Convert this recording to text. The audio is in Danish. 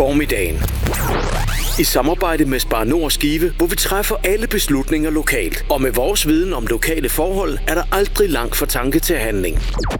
Formiddagen. I samarbejde med Spar Nord Skive, hvor vi træffer alle beslutninger lokalt. Og med vores viden om lokale forhold, er der aldrig langt fra tanke til handling.